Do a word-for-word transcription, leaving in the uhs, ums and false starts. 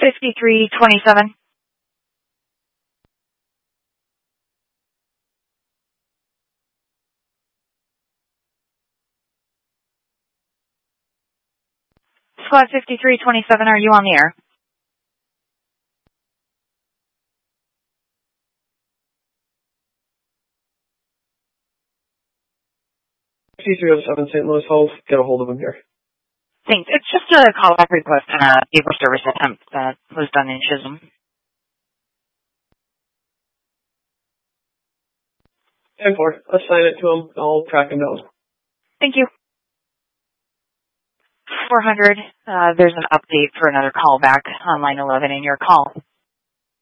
fifty-three twenty-seven. Squad fifty-three twenty-seven, are you on the air? fifty-three oh seven Saint Louis Hold. Get a hold of him here. Thanks. It's just a callback request on a paper service attempt that was done in Chisholm. ten four. Assign it to him. I'll track him down. Thank you. four hundred, uh, there's an update for another callback on line eleven in your call.